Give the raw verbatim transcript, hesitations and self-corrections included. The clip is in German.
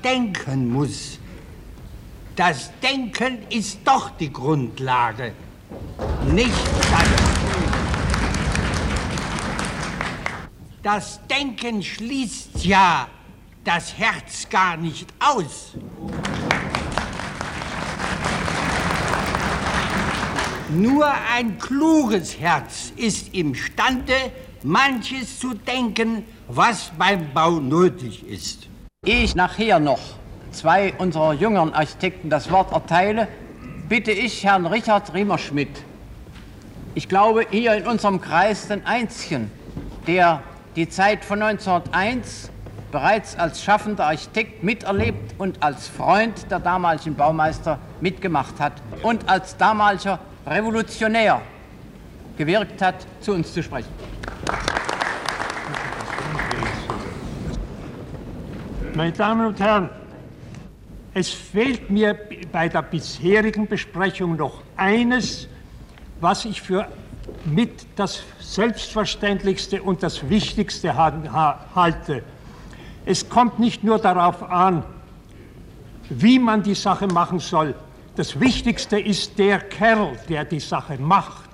denken muss. Das Denken ist doch die Grundlage, nicht das Tun. Das Denken schließt ja das Herz gar nicht aus. Nur ein kluges Herz ist imstande, manches zu denken, was beim Bau nötig ist. Ehe ich nachher noch zwei unserer jüngeren Architekten das Wort erteile, bitte ich Herrn Richard Riemerschmidt. Ich glaube, hier in unserem Kreis den einzigen, der die Zeit von neunzehnhunderteins bereits als schaffender Architekt miterlebt und als Freund der damaligen Baumeister mitgemacht hat und als damaliger Revolutionär gewirkt hat, zu uns zu sprechen. Meine Damen und Herren, es fehlt mir bei der bisherigen Besprechung noch eines, was ich für mit das Selbstverständlichste und das Wichtigste halte. Es kommt nicht nur darauf an, wie man die Sache machen soll. Das Wichtigste ist der Kerl, der die Sache macht.